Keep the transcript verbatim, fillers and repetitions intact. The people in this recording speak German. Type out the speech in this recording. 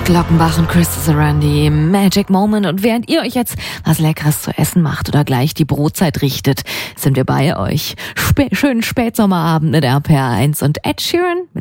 Glockenbach und Chris Sarandi, Magic Moment. Und während ihr euch jetzt was Leckeres zu essen macht oder gleich die Brotzeit richtet, sind wir bei euch. Spä- schönen Spätsommerabend mit R P R eins und Ed Sheeran mit